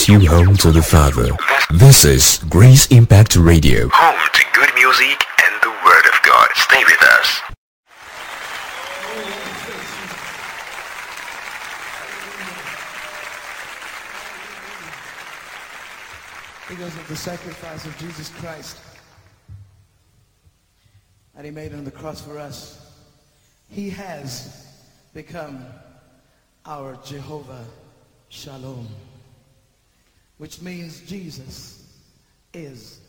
you home to the Father. This is Grace Impact Radio. Home to good music and the Word of God. Stay with us. Because of the sacrifice of Jesus Christ that he made on the cross for us, he has become our Jehovah Shalom, which means Jesus is